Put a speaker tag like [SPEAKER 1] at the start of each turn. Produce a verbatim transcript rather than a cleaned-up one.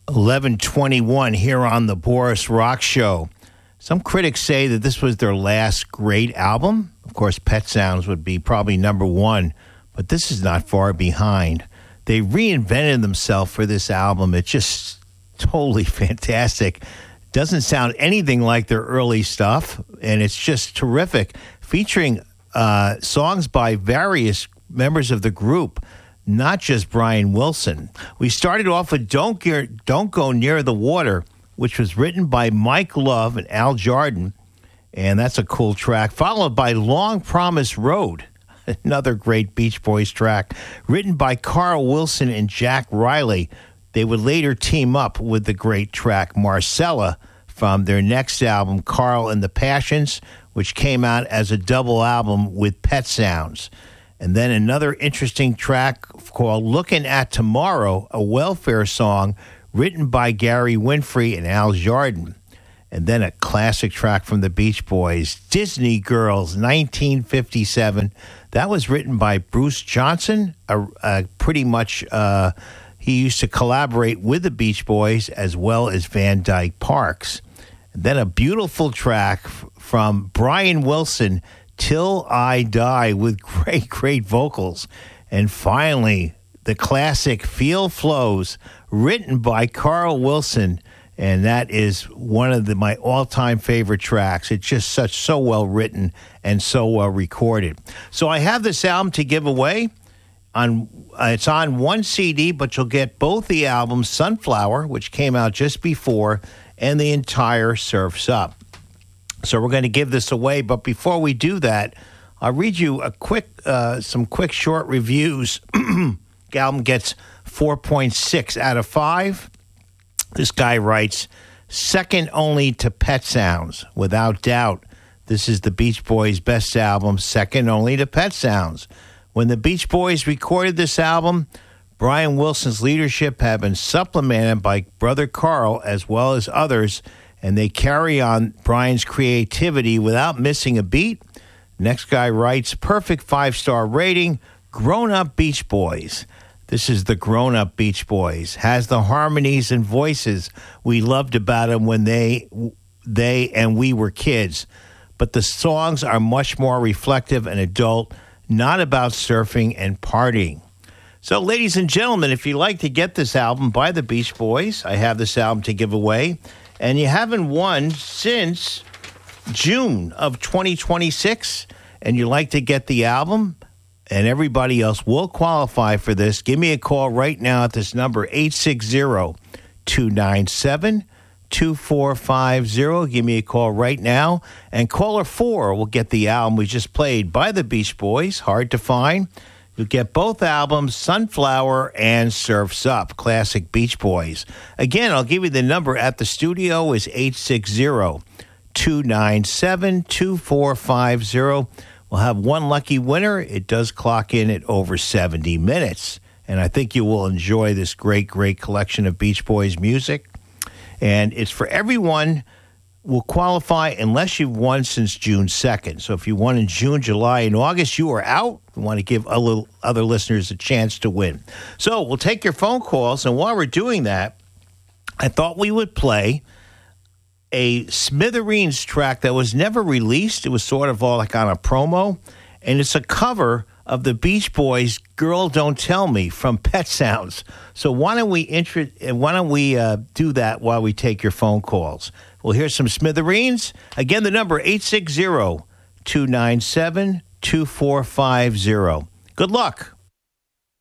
[SPEAKER 1] eleven twenty-one here on the Boris Rock Show. Some critics say that this was their last great album. Of course, Pet Sounds would be probably number one, but this is not far behind. They reinvented themselves for this album. It's just totally fantastic. Doesn't sound anything like their early stuff, and it's just terrific, featuring uh, songs by various members of the group, not just Brian Wilson. We started off with Don't, Get, Don't Go Near the Water, which was written by Mike Love and Al Jardin, and that's a cool track, followed by Long Promised Road, another great Beach Boys track, written by Carl Wilson and Jack Riley. They would later team up with the great track Marcella from their next album, Carl and the Passions, which came out as a double album with Pet Sounds. And then another interesting track called Looking at Tomorrow, a welfare song written by Gary Winfrey and Al Jardin. And then a classic track from the Beach Boys, Disney Girls, nineteen fifty-seven. That was written by Bruce Johnson, a, a pretty much... Uh, He used to collaborate with the Beach Boys as well as Van Dyke Parks. And then a beautiful track f- from Brian Wilson, Till I Die, with great, great vocals. And finally, the classic Feel Flows, written by Carl Wilson. And that is one of the, my all-time favorite tracks. It's just such so well written and so well recorded. So I have this album to give away. On uh, it's on one C D, but you'll get both the albums, Sunflower, which came out just before, and the entire Surf's Up. So we're going to give this away, but before we do that, I'll read you a quick, uh, some quick short reviews. The album gets four point six out of five. This guy writes, second only to Pet Sounds. Without doubt, this is the Beach Boys' best album, second only to Pet Sounds. When the Beach Boys recorded this album, Brian Wilson's leadership had been supplemented by brother Carl as well as others, and they carry on Brian's creativity without missing a beat. Next guy writes, perfect five-star rating, grown-up Beach Boys. This is the grown-up Beach Boys. Has the harmonies and voices we loved about them when they, they and we were kids. But the songs are much more reflective and adult, not about surfing and partying. So, ladies and gentlemen, if you'd like to get this album by the Beach Boys, I have this album to give away, and you haven't won since June of twenty twenty-six, and you'd like to get the album, and everybody else will qualify for this, give me a call right now at this number, eight six zero, two nine seven, two four five zero. Give me a call right now. And caller four will get the album we just played by the Beach Boys, hard to find. You'll get both albums, Sunflower and Surf's Up, classic Beach Boys. Again, I'll give you the number at the studio is eight six zero, two nine seven, two four five zero. We'll have one lucky winner. It does clock in at over seventy minutes. And I think you will enjoy this great, great collection of Beach Boys music. And it's for everyone will qualify unless you've won since June second. So if you won in June, July, and August, you are out. We want to give a little other listeners a chance to win. So we'll take your phone calls. And while we're doing that, I thought we would play a Smithereens track that was never released. It was sort of all like on a promo. And it's a cover of the Beach Boys' Girl Don't Tell Me from Pet Sounds. So why don't we intro- why don't we uh, do that while we take your phone calls? We'll hear some Smithereens. Again, the number eight six zero, two nine seven, two four five zero. Good luck.